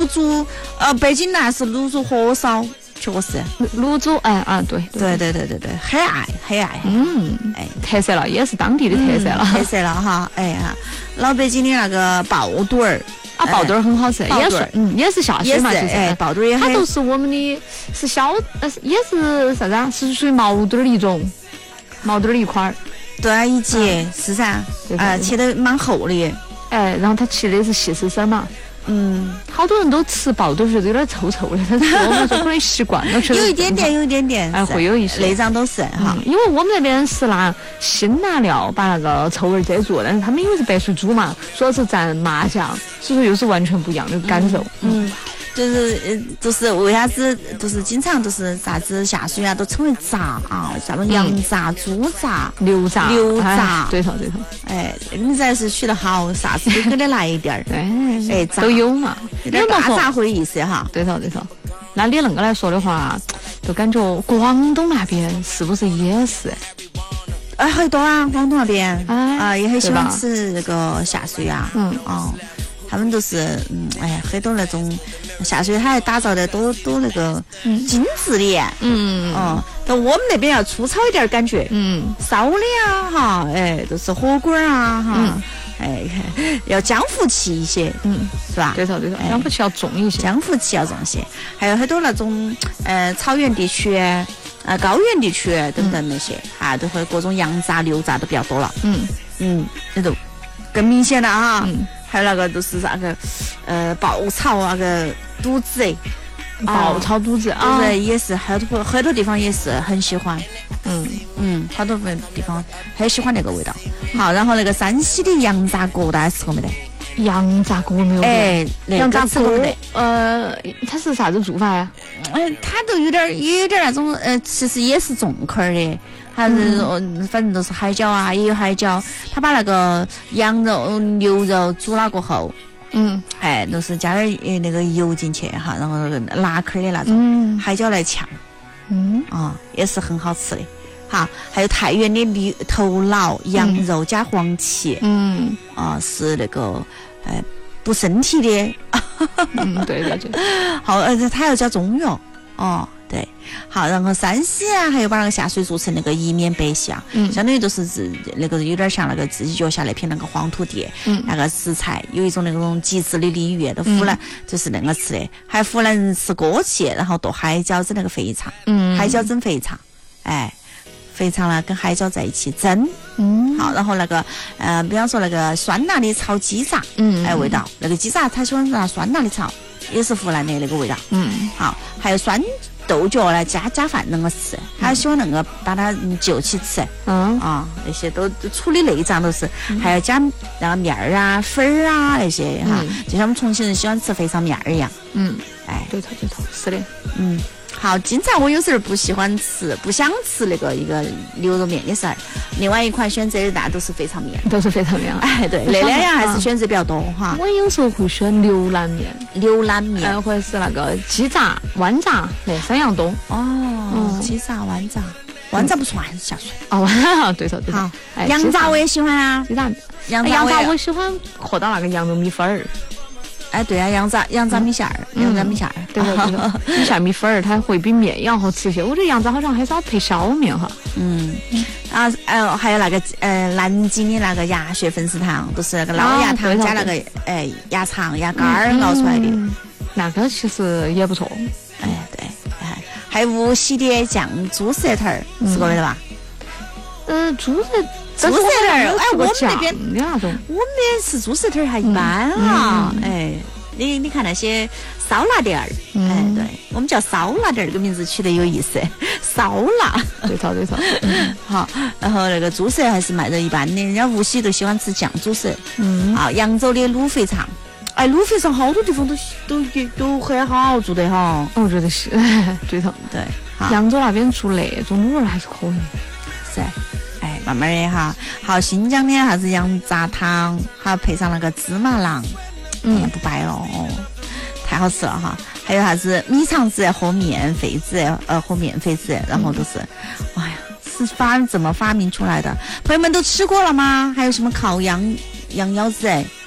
煮，北京呢是卤煮火烧，确实。 卤煮，对， 很爱。 特色了，也是当地的特色了， 特色了哈。哎呀，老北京的那个爆肚儿。 爆肚儿很好吃，也是下水嘛，其实爆肚儿也它都是我们的，是也是啥子啊？是属于毛肚儿的一种，毛肚儿的一块儿。 对啊，一节是噻，切得蛮厚的。 然后它切的是细丝丝嘛。好多人都吃爆肚觉得有点臭臭的，但是我们就可能习惯了吃。 有一点点， 会有一些内脏都是哈。 因为我们那边是拿辛辣料把那个臭味遮住，但是他们因为是白水煮嘛，主要是蘸麻酱，所以说又是完全不一样的感受。 就是为啥子就是经常就是啥子下水啊都称为炸啊，啥么羊杂、猪杂、 牛杂，对头。 你这是取得好，啥子都给你来一点儿。 对，都有嘛， 有点大杂烩的意思哈。 对头。那你那个来说的话，就感觉广东那边是不是也是？ 很多啊，广东那边也很喜欢吃那个下水啊。他们都是很多那种下水，他还打造的都那个精致的。但我们那边要粗糙一点感觉。烧的啊哈，都是火锅啊哈，要江湖气一些。是吧？ 对头，江湖气要重一些。 还有很多那种草原地区。高原地区等等那些都会各种羊杂、牛杂都比较多了。那种更明显了哈。还有那个就是那个爆炒那个肚子， 爆炒肚子也是很多地方也是很喜欢。好多地方很喜欢那个味道。好，然后那个山西的羊杂锅大家吃过没得？ 羊杂锅没有？羊杂锅它是啥子做法呀？ 它都有点那种其实也是重口的。还是反正都是海椒啊，也有海椒。他把那个羊肉、牛肉煮了过后，都是加点那个油进去哈，然后那个辣口的那种海椒来炝，也是很好吃的。好，还有太原的头脑羊肉加黄芪，是那个补身体的。 对。 好，它要加中药。对，好，然后山西啊，还有把那个下水做成那个一面白象，相当于都是那个有点像那个自己脚下那片那个黄土地，那个食材有一种那种极致的鲤鱼，都湖南就是那个吃的，还湖南人吃锅气，然后剁海椒蒸那个肥肠，海椒蒸肥肠，肥肠呢跟海椒在一起蒸，好，然后那个比方说那个酸辣的炒鸡杂，味道，那个鸡杂他喜欢拿酸辣的炒。也是湖南的那个味道。好，还有酸豆角来加饭那个吃，他喜欢那个把它就起吃。那些都处理内脏都是，还要加那个面儿啊、粉儿啊那些哈，就像我们重庆人喜欢吃肥肠面儿一样。 对头，是的。 好，经常我有时候不想吃那个一个牛肉面的时候，另外一款选择的大都是肥肠面，对，那两样还是选择比较多哈。 我有时候会选牛腩面，或者是那个鸡杂、豌杂，那三样多。 鸡杂、豌杂不算下水。 对头。 好，羊杂我也喜欢啊， 鸡杂、羊杂我喜欢和到那个羊肉米粉儿。 对啊，羊杂米线儿， 对，米线米粉儿，它会比面要好吃些。我觉得羊杂好像很少配小面哈。还有那个南京的那个鸭血粉丝汤，都是那个老鸭汤加那个鸭肠、鸭肝儿熬出来的， 那个其实也不错。 对，还有无锡的酱猪舌头儿，吃过没得吧？ 猪舌头儿，我们那边那种， 我们吃猪舌头儿还一般哈。你看那些烧腊店儿，对，我们叫烧腊店儿，这个名字取得有意思，烧腊。 对头。 好，然后那个猪舌还是卖的一般的，人家无锡都喜欢吃酱猪舌。扬州的卤肥肠，卤肥肠好多地方都很好做的哈。 我觉得是，对头。 对， 扬州那边做那种卤味还是可以。 是。慢慢的哈。好，新疆的啥子羊杂汤，还要配上那个芝麻浪，不白了太好吃了哈。还有啥子米肠子和面肺子，和面肺子，然后都是，是怎么发明出来的？朋友们都吃过了吗？还有什么烤羊腰子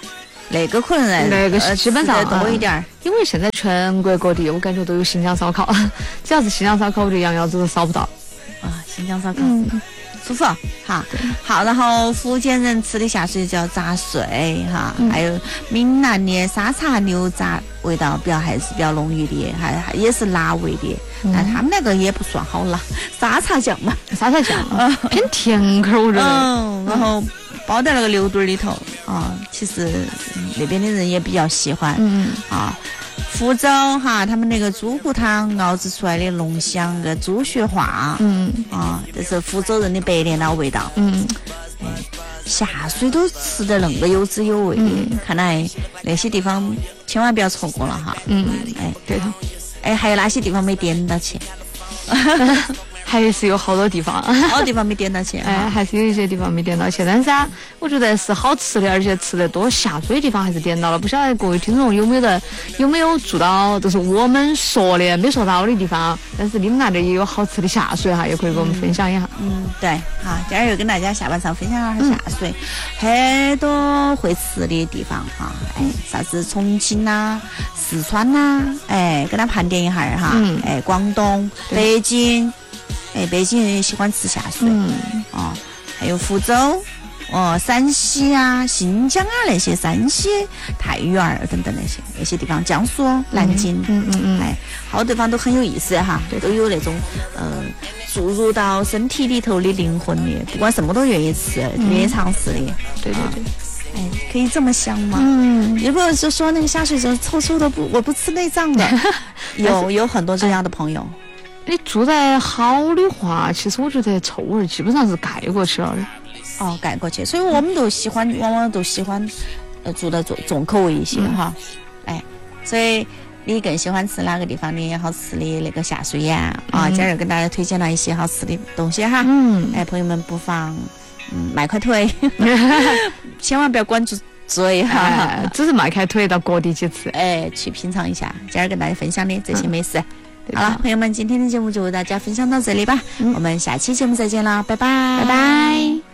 那个可能那个是基本上多一点， 因为现在全国各地我感觉都有新疆烧烤，只要是新疆烧烤，我觉得羊腰子都烧不到啊。新疆烧烤，舒服哈。好，然后福建人吃的下水叫杂碎哈，还有闽南的沙茶牛杂，味道还是比较浓郁的，还也是辣味的，但他们那个也不算好辣，沙茶酱嘛， 沙茶酱偏甜口我觉得。 然后包在那个牛肚里头啊，其实那边的人也比较喜欢啊。福州哈，他们那个猪骨汤熬制出来的浓香个猪血花，这是福州人的百年老味道。下水都吃得那么有滋有味的，看来那些地方千万不要错过了哈。 对头。 还有哪些地方没点到去？ 还是有好多地方， 好多地方没点到去。 还是有一些地方没点到去，但是我觉得是好吃的，而且吃得多下水的地方还是点到了。不晓得各位听众有没有做到，就是我们说的没说到的地方，但是你们那里也有好吃的下水哈，也可以跟我们分享一下。 对，好，今儿又跟大家下半场分享一下下水，很多会吃的地方哈，啥子重庆呐、四川呐，跟他盘点一下哈，广东、北京。北京人喜欢吃下水，还有福州，山西啊、新疆啊那些，山西、太原等等那些地方，江苏、南京，好多地方都很有意思哈，都有那种注入到身体里头的灵魂的，不管什么都愿意吃，愿意尝试的。 对。 可以这么香吗？如果是说那个下水就臭臭的，我不吃内脏的，有很多这样的朋友。 你做得好的话，其实我觉得臭味基本上是盖过去了的。 盖过去，所以我们往往都喜欢做的重口味一些哈。所以你更喜欢吃哪个地方的好吃的那个下水呀？今儿跟大家推荐了一些好吃的东西哈。朋友们不妨迈开腿，千万不要管住嘴哈， 只是迈开腿到各地去吃， 去品尝一下今儿跟大家分享的这些美食。好了，朋友们，今天的节目就为大家分享到这里吧，我们下期节目再见了，拜拜， 拜拜。